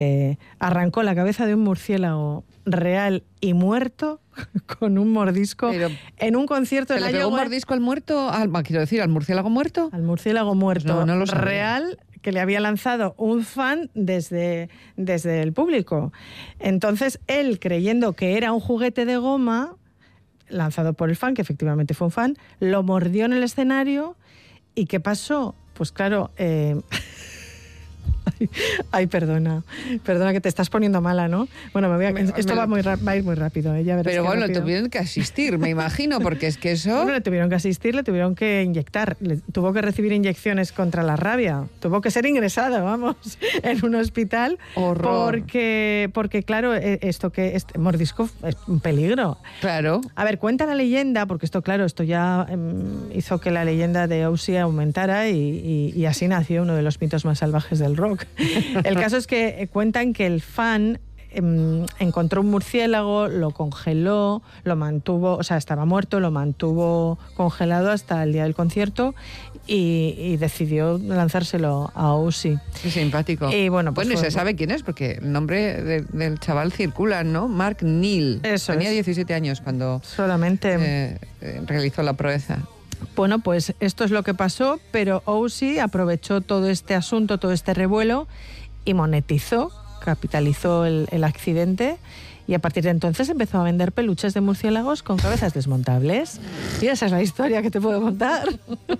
arrancó la cabeza de un murciélago real y muerto con un mordisco. Pero, en un concierto de ¿se la le pegó un Yogo, mordisco al muerto? Quiero decir, ¿al murciélago muerto? al murciélago muerto Pues no lo sabía. real, que le había lanzado un fan desde el público. Entonces, él, creyendo que era un juguete de goma lanzado por el fan, que efectivamente fue un fan, lo mordió en el escenario. ¿Y qué pasó? Pues claro... Ay, perdona que te estás poniendo mala, ¿no? Bueno, esto va a ir muy rápido, ya verás. Pero bueno, rápido. tuvieron que asistir, me imagino, porque es que eso... Bueno, le tuvieron que asistir, le tuvieron que inyectar, tuvo que recibir inyecciones contra la rabia, tuvo que ser ingresado, vamos, en un hospital. Horror. Porque claro, este mordisco es un peligro. Claro. A ver, cuenta la leyenda, porque esto ya hizo que la leyenda de Ozzy aumentara y así nació uno de los mitos más salvajes del rock. El caso es que cuentan que el fan encontró un murciélago, lo congeló, lo mantuvo, o sea, estaba muerto, lo mantuvo congelado hasta el día del concierto y decidió lanzárselo a Ozzy. Qué simpático. Y bueno, pues y se sabe quién es, porque el nombre del chaval circula, ¿no? Mark Neal. Eso Tenía es. 17 años cuando solamente realizó la proeza. Bueno, pues esto es lo que pasó, pero Ozzy aprovechó todo este asunto, todo este revuelo y monetizó, capitalizó el accidente y a partir de entonces empezó a vender peluches de murciélagos con cabezas desmontables. Y esa es la historia que te puedo contar.